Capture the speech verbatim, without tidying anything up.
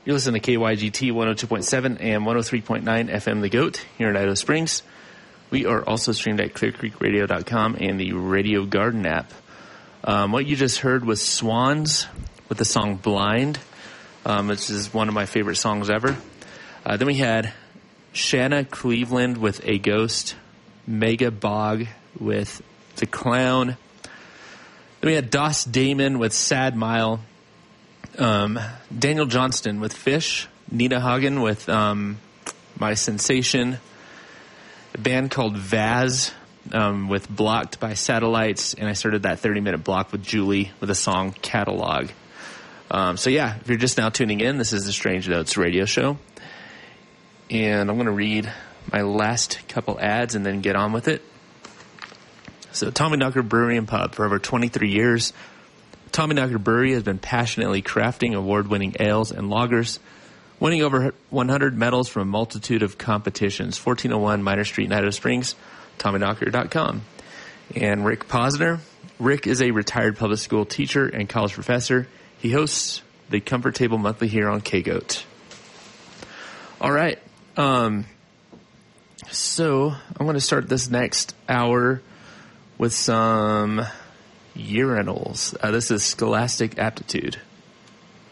You're listening to K Y G T one oh two point seven and one oh three point nine F M The Goat here in Idaho Springs. We are also streamed at clear creek radio dot com and the Radio Garden app. Um, what you just heard was Swans with the song Blind, um, which is one of my favorite songs ever. Uh, then we had Shanna Cleveland with A Ghost, Mega Bog with The Clown. Then we had Doss Damon with Sad Mile, um, Daniel Johnston with Fish, Nina Hagen with um, My Sensation, a band called Vaz um, with Blocked by Satellites, and I started that thirty-minute block with Julie with a song Catalog. Um, so yeah, if you're just now tuning in, this is the Strange Notes radio show. And I'm going to read my last couple ads and then get on with it. So Tommyknocker Brewery and Pub. For over twenty-three years, Tommyknocker Brewery has been passionately crafting award-winning ales and lagers, winning over one hundred medals from a multitude of competitions. fourteen oh one Minor Street in Idaho Springs, tommyknocker dot com. And Rick Posner. Rick is a retired public school teacher and college professor. He hosts the Comfort Table Monthly here on K-Goat. All right. Um, so I'm going to start this next hour with some urinals. Uh, this is Scholastic Aptitude.